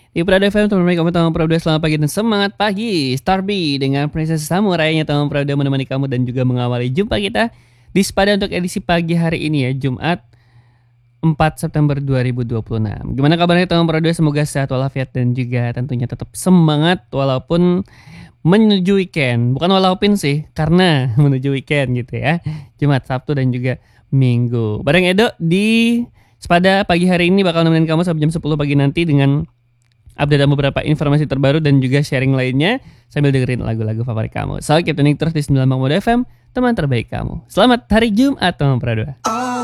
Di Prado FM, teman kamu Taman Prado, selamat pagi dan semangat pagi. Starby dengan Princess Samurai-nya Taman Prado menemani kamu dan juga mengawali jumpa kita di Sepada untuk edisi pagi hari ini ya, Jumat 4 September 2026. Gimana kabarnya Taman Prado? Semoga sehat walafiat dan juga tentunya tetap semangat walaupun menuju weekend. Bukan walaupun sih, karena menuju weekend gitu ya. Jumat, Sabtu dan juga Minggu. Bareng Edo di Sepada pagi hari ini bakal nemenin kamu sampai jam 10 pagi nanti dengan update beberapa informasi terbaru dan juga sharing lainnya sambil dengerin lagu-lagu favorit kamu. So, keep tuning terus di 96 FM, teman terbaik kamu. Selamat hari Jumat, teman Prado.